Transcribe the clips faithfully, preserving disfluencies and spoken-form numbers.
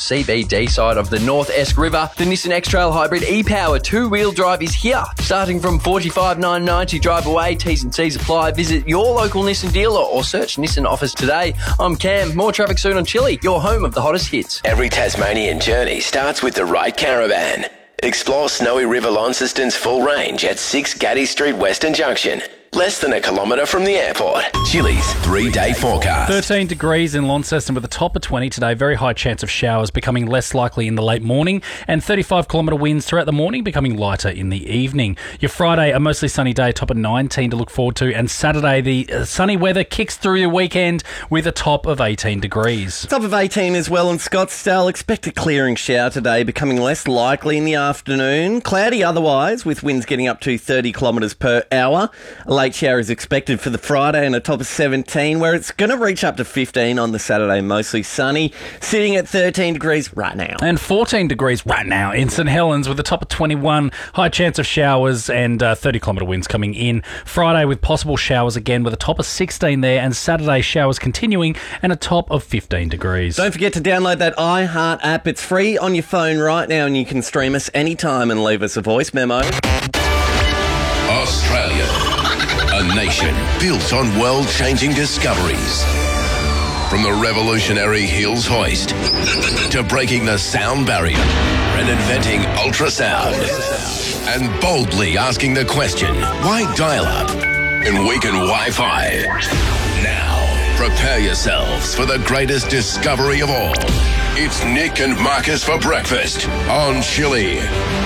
C B D side of the North Esk River. The Nissan X-Trail Hybrid e-Power two-wheel drive is here. Starting from forty-five thousand nine hundred ninety dollars drive away, T's and C's apply. Visit your local Nissan dealer or search Nissan offers today. I'm Cam. More traffic soon on Chili, your home of the hottest hits. Every Tasmanian journey starts with the right caravan. Explore Snowy River Launceston's full range at six Gaddy Street Western Junction. Less than a kilometre from the airport. Chili's three-day forecast. thirteen degrees in Launceston with a top of twenty today. Very high chance of showers becoming less likely in the late morning, and thirty-five kilometre winds throughout the morning, becoming lighter in the evening. Your Friday, a mostly sunny day, top of nineteen to look forward to, and Saturday, the uh, sunny weather kicks through the weekend with a top of eighteen degrees. Top of eighteen as well in Scottsdale. Expect a clearing shower today, becoming less likely in the afternoon. Cloudy otherwise, with winds getting up to thirty kilometres per hour. A late shower is expected for the Friday and a top of seventeen, where it's going to reach up to fifteen on the Saturday, mostly sunny, sitting at thirteen degrees right now. And fourteen degrees right now in St Helens with a top of twenty-one, high chance of showers and uh, thirty kilometre winds coming in. Friday with possible showers again with a top of sixteen there, and Saturday showers continuing and a top of fifteen degrees. Don't forget to download that iHeart app. It's free on your phone right now, and you can stream us anytime and leave us a voice memo. Australia, a nation built on world-changing discoveries. From the revolutionary Hills hoist to breaking the sound barrier and inventing ultrasound, and boldly asking the question, why dial-up and weaken Wi-Fi? Now, prepare yourselves for the greatest discovery of all. It's Nick and Marcus for breakfast on Chili.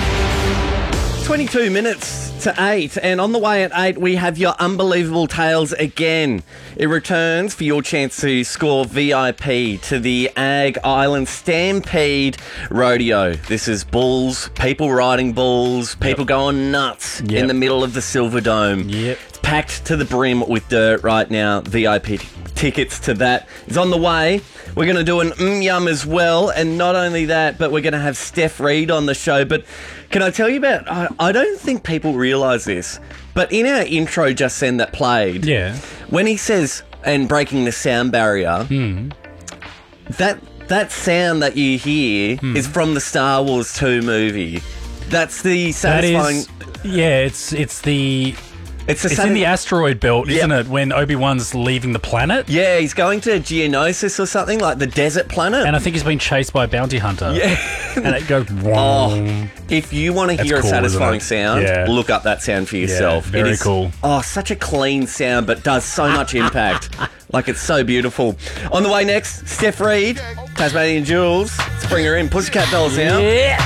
twenty-two minutes to eight, and on the way at eight we have your unbelievable tales again. It returns for your chance to score V I P to the Ag Island Stampede Rodeo. This is bulls, people riding bulls, people yep. going nuts yep. in the middle of the Silver Dome. Yep. It's packed to the brim with dirt right now. V I P t- tickets to that is on the way. We're going to do an mm-yum as well, and not only that, but we're going to have Steph Reid on the show. But can I tell you about, I, I don't think people realise this, but in our intro just then that played, yeah, when he says, and breaking the sound barrier, mm. that that sound that you hear mm. is from the Star Wars two movie. That's the satisfying... That is, yeah, it's it's the... It's, it's in the asteroid belt, isn't yep. it, when Obi-Wan's leaving the planet? Yeah, he's going to Geonosis or something, like the desert planet. And I think he's been chased by a bounty hunter. Yeah. And it goes... Oh, if you want to hear cool, a satisfying sound, yeah. look up that sound for yourself. Yeah, very it is, cool. Oh, such a clean sound, but does so much impact. Like, it's so beautiful. On the way next, Steph Reid, Tasmanian Jules. Let's bring her in. Pussycat Dolls now. Yeah.